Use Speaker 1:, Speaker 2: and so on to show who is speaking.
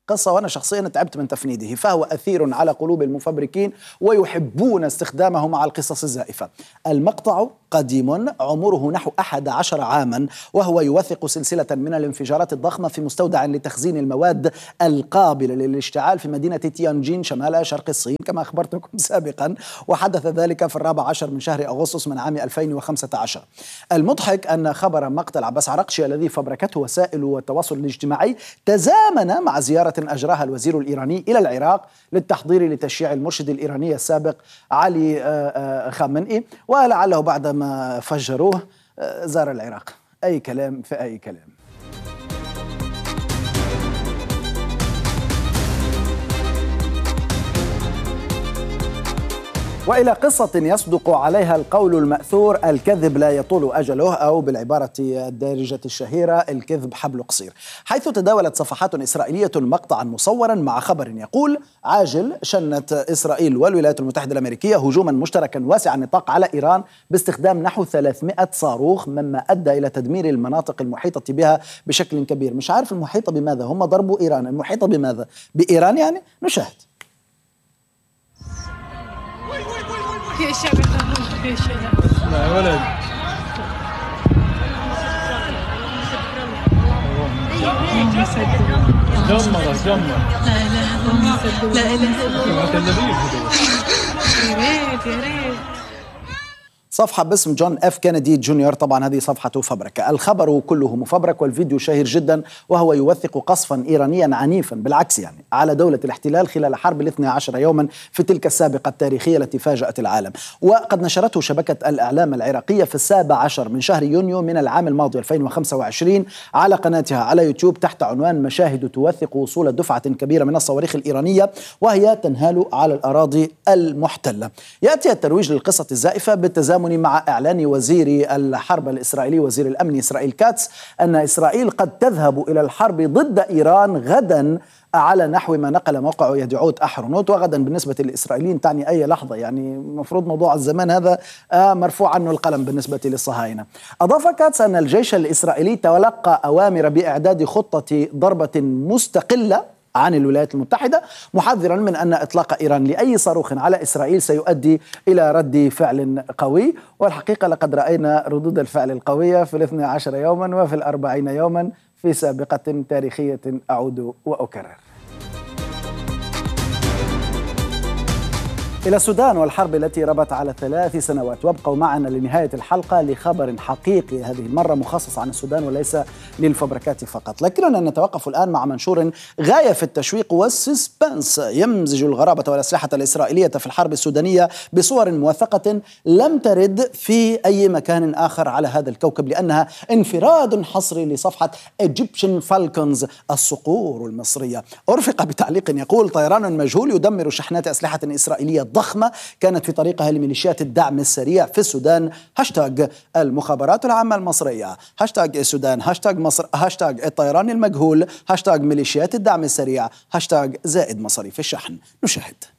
Speaker 1: قصة وأنا شخصيا تعبت من تفنيده، فهو أثير على قلوب المفبركين ويحبون استخدامه مع القصص الزائفة. المقطع قديم عمره نحو 11 عاما، وهو يوثق سلسلة من الانفجارات الضخمة في مستودع لتخزين المواد القابلة للاشتعال في مدينة تيانجين شمال شرق الصين كما أخبرتكم سابقا، وحدث ذلك في 14 من شهر أغسطس من عام 2015. المضحك أن خبر مقتل عباس عرقشي الذي فبركته وسائل التواصل الاجتماعي تزامن مع زيارة أجراها الوزير الإيراني إلى العراق للتحضير لتشييع المرشد الإيراني السابق علي خامنئي، ولعله بعدما فجروه زار العراق. أي كلام في أي كلام. وإلى قصة يصدق عليها القول المأثور: الكذب لا يطول أجله، أو بالعبارة الدارجة الشهيرة: الكذب حبل قصير، حيث تداولت صفحات إسرائيلية مقطعا مصورا مع خبر يقول: عاجل، شنت إسرائيل والولايات المتحدة الأمريكية هجوما مشتركا واسع النطاق على إيران باستخدام نحو 300 صاروخ، مما أدى إلى تدمير المناطق المحيطة بها بشكل كبير. مش عارف المحيطة بماذا، هم ضربوا إيران، المحيطة بماذا؟ بإيران يعني؟ نشاهد.
Speaker 2: يا شباب يا شباب
Speaker 3: لا يا ولد جمر
Speaker 2: لا اله الا الله، لا اله الا الله، يا ريت.
Speaker 1: صفحة باسم جون اف كينيدي جونيور، طبعا هذه صفحة فبركة. الخبر كله مفبرك والفيديو شهير جدا، وهو يوثق قصفا إيرانيا عنيفا بالعكس يعني على دولة الاحتلال خلال حرب 12 يوما في تلك السابقة التاريخية التي فاجأت العالم. وقد نشرته شبكة الإعلام العراقية في 17 من شهر يونيو من العام الماضي 2025 على قناتها على يوتيوب تحت عنوان: مشاهد توثق وصول دفعة كبيرة من الصواريخ الإيرانية وهي تنهال على الأراضي المحتلة. يأتي الترويج للقصة الزائفة بالتزامن مع إعلان وزير الحرب الإسرائيلي وزير الأمن إسرائيل كاتس أن إسرائيل قد تذهب إلى الحرب ضد إيران غدا، على نحو ما نقل موقع يدعوت أحرنوت. وغدا بالنسبة للإسرائيليين تعني أي لحظة، يعني المفروض موضوع الزمان هذا مرفوع عنه القلم بالنسبة للصهاينة. أضاف كاتس أن الجيش الإسرائيلي تلقى أوامر بإعداد خطة ضربة مستقلة عن الولايات المتحدة، محذرا من أن إطلاق إيران لأي صاروخ على إسرائيل سيؤدي إلى رد فعل قوي. والحقيقة لقد رأينا ردود الفعل القوية في 12 يوما وفي 40 يوما في سابقة تاريخية أعود وأكرر. إلى السودان والحرب التي ربت على 3 سنوات، وابقوا معنا لنهاية الحلقة لخبر حقيقي هذه المرة مخصص عن السودان وليس للفبركات فقط. لكننا نتوقف الآن مع منشور غاية في التشويق والسسبنس يمزج الغرابة والأسلحة الإسرائيلية في الحرب السودانية بصور موثقة لم ترد في أي مكان آخر على هذا الكوكب، لأنها انفراد حصري لصفحة Egyptian Falcons الصقور المصرية. أرفق بتعليق يقول: طيران مجهول يدمر شحنات أسلحة إسرائيلية ضخمة كانت في طريقها لميليشيات الدعم السريع في السودان. هاشتاج المخابرات العامة المصرية، هاشتاج السودان، هاشتاج مصر، هاشتاج الطيران المجهول، هاشتاج ميليشيات الدعم السريع، هاشتاج زائد مصاريف الشحن. نشاهد.